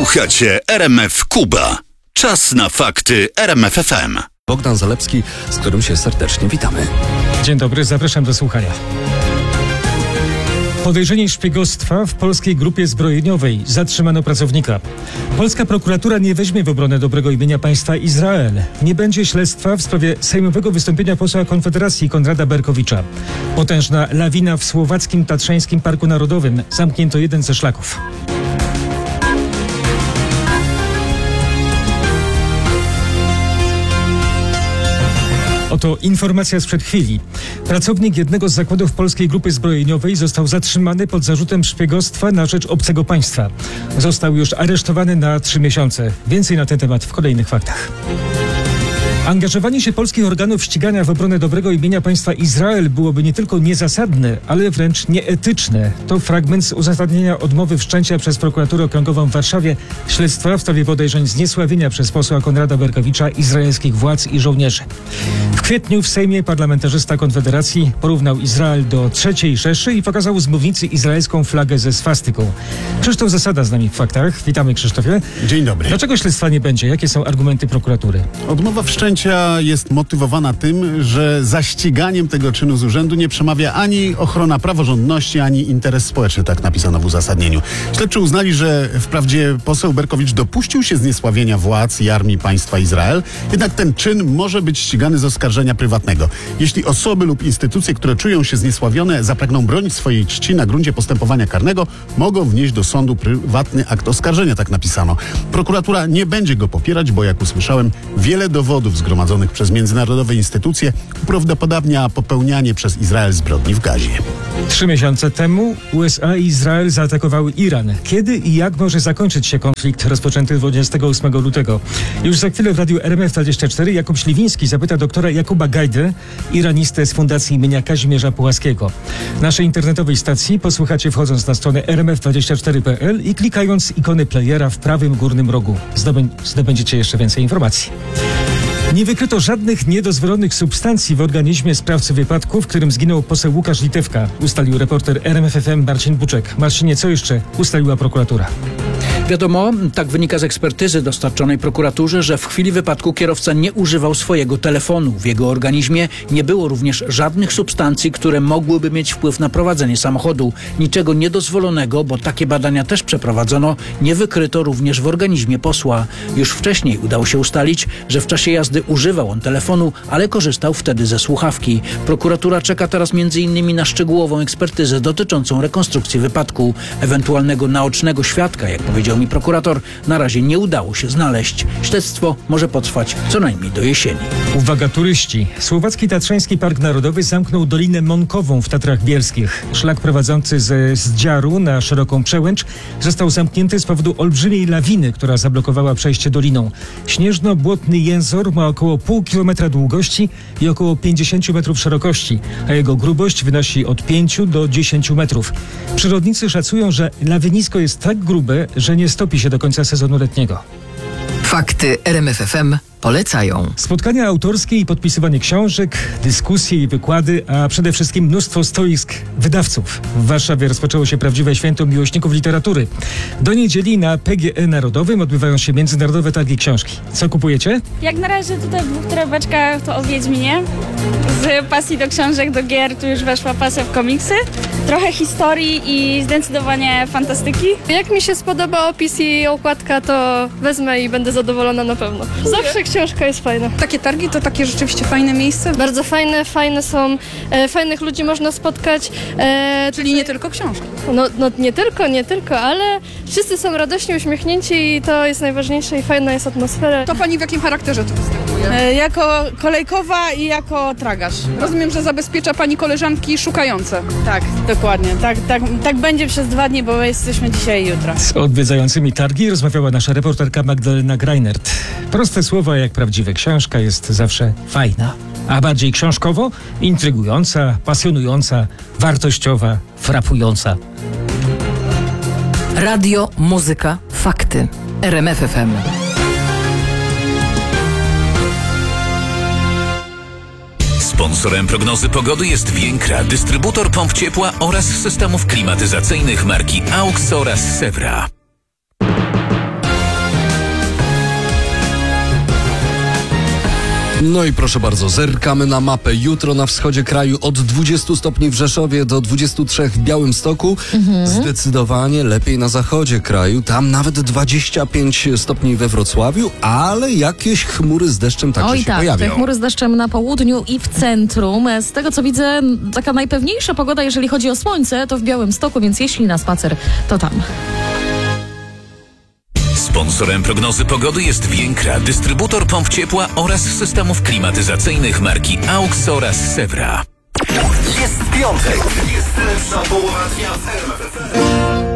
Słuchacie RMF Kuba. Czas na fakty RMF FM. Bogdan Zalewski, z którym się serdecznie witamy. Dzień dobry, zapraszam do słuchania. Podejrzenie szpiegostwa w polskiej grupie zbrojeniowej. Zatrzymano pracownika. Polska prokuratura nie weźmie w obronę dobrego imienia państwa Izrael. Nie będzie śledztwa w sprawie sejmowego wystąpienia posła Konfederacji Konrada Berkowicza. Potężna lawina w słowackim Tatrzańskim Parku Narodowym. Zamknięto jeden ze szlaków. Oto informacja sprzed chwili. Pracownik jednego z zakładów polskiej grupy zbrojeniowej został zatrzymany pod zarzutem szpiegostwa na rzecz obcego państwa. Został już aresztowany na 3 miesiące. Więcej na ten temat w kolejnych faktach. Angażowanie się polskich organów ścigania w obronę dobrego imienia państwa Izrael byłoby nie tylko niezasadne, ale wręcz nieetyczne. To fragment z uzasadnienia odmowy wszczęcia przez prokuraturę okręgową w Warszawie śledztwa w sprawie podejrzeń zniesławienia przez posła Konrada Berkowicza izraelskich władz i żołnierzy. W kwietniu w Sejmie parlamentarzysta Konfederacji porównał Izrael do III Rzeszy i pokazał z mównicy izraelską flagę ze swastyką. Krzysztof Zasada z nami w faktach. Witamy, Krzysztofie. Dzień dobry. Dlaczego śledztwa nie będzie? Jakie są argumenty prokuratury? Odmowa wszczęcia jest motywowana tym, że za ściganiem tego czynu z urzędu nie przemawia ani ochrona praworządności, ani interes społeczny, tak napisano w uzasadnieniu. Śledczy uznali, że wprawdzie poseł Berkowicz dopuścił się zniesławienia władz i armii państwa Izrael, jednak ten czyn może być ścigany z oskarżenia prywatnego. Jeśli osoby lub instytucje, które czują się zniesławione, zapragną bronić swojej czci na gruncie postępowania karnego, mogą wnieść do sądu prywatny akt oskarżenia, tak napisano. Prokuratura nie będzie go popierać, bo jak usłyszałem, wiele dowodów zgromadzonych przez międzynarodowe instytucje uprawdopodobnia popełnianie przez Izrael zbrodni w Gazie. 3 miesiące temu USA i Izrael zaatakowały Iran. Kiedy i jak może zakończyć się konflikt rozpoczęty 28 lutego? Już za chwilę w radiu RMF24 Jakub Śliwiński zapyta doktora Jakuba Gajdę, iranistę z Fundacji imienia Kazimierza Pułaskiego. Naszej internetowej stacji posłuchacie wchodząc na stronę rmf24.pl i klikając ikony playera w prawym górnym rogu. Zdobędziecie jeszcze więcej informacji. Nie wykryto żadnych niedozwolonych substancji w organizmie sprawcy wypadku, w którym zginął poseł Łukasz Litewka, ustalił reporter RMF FM Marcin Buczek. Marcinie, co jeszcze ustaliła prokuratura? Wiadomo, tak wynika z ekspertyzy dostarczonej prokuraturze, że w chwili wypadku kierowca nie używał swojego telefonu. W jego organizmie nie było również żadnych substancji, które mogłyby mieć wpływ na prowadzenie samochodu. Niczego niedozwolonego, bo takie badania też przeprowadzono, nie wykryto również w organizmie posła. Już wcześniej udało się ustalić, że w czasie jazdy używał on telefonu, ale korzystał wtedy ze słuchawki. Prokuratura czeka teraz m.in. na szczegółową ekspertyzę dotyczącą rekonstrukcji wypadku. Ewentualnego naocznego świadka, jak powiedział mi prokurator, na razie nie udało się znaleźć. Śledztwo może potrwać co najmniej do jesieni. Uwaga, turyści. Słowacki Tatrzański Park Narodowy zamknął Dolinę Monkową w Tatrach Bielskich. Szlak prowadzący ze Zdziaru na Szeroką Przełęcz został zamknięty z powodu olbrzymiej lawiny, która zablokowała przejście doliną. Śnieżno-błotny jęzor ma około pół kilometra długości i około 50 metrów szerokości, a jego grubość wynosi od 5 do 10 metrów. Przyrodnicy szacują, że lawinisko jest tak grube, że nie stopi się do końca sezonu letniego. Fakty RMF FM polecają. Spotkania autorskie i podpisywanie książek, dyskusje i wykłady, a przede wszystkim mnóstwo stoisk wydawców. W Warszawie rozpoczęło się prawdziwe święto miłośników literatury. Do niedzieli na PGE Narodowym odbywają się międzynarodowe targi książki. Co kupujecie? Jak na razie tutaj w 2 torebeczkach to o Wiedźminie. Z pasji do książek, do gier, tu już weszła pasja w komiksy. Trochę historii i zdecydowanie fantastyki. Jak mi się spodoba opis i okładka, to wezmę i będę zadowolona na pewno. Zawsze książka jest fajna. Takie targi to takie rzeczywiście fajne miejsce. Bardzo fajne są, fajnych ludzi można spotkać. Czyli nie tylko książki. No nie tylko, ale wszyscy są radośnie uśmiechnięci i to jest najważniejsze i fajna jest atmosfera. To pani w jakim charakterze tu występuje? Jako kolejkowa i jako tragarz. Rozumiem, że zabezpiecza pani koleżanki szukające. Tak, dokładnie. Tak będzie przez 2 dni, bo my jesteśmy dzisiaj i jutro. Z odwiedzającymi targi rozmawiała nasza reporterka Magdalena Greinert. Proste słowa, jak prawdziwa książka, jest zawsze fajna. A bardziej książkowo intrygująca, pasjonująca, wartościowa, frapująca. Radio, muzyka, fakty. RMF FM. Sponsorem prognozy pogody jest Więkra, dystrybutor pomp ciepła oraz systemów klimatyzacyjnych marki AUX oraz Sewra. No i proszę bardzo, zerkamy na mapę. Jutro na wschodzie kraju od 20 stopni w Rzeszowie do 23 w Białymstoku. Zdecydowanie lepiej na zachodzie kraju. Tam nawet 25 stopni we Wrocławiu, ale jakieś chmury z deszczem także się pojawią. Te chmury z deszczem na południu i w centrum. Z tego co widzę, taka najpewniejsza pogoda, jeżeli chodzi o słońce, to w Białymstoku, więc jeśli na spacer, to tam. Sponsorem prognozy pogody jest Więkra, dystrybutor pomp ciepła oraz systemów klimatyzacyjnych marki AUX oraz Sewra. Jest piątek, jest lepsza połowa dnia w RMF FM.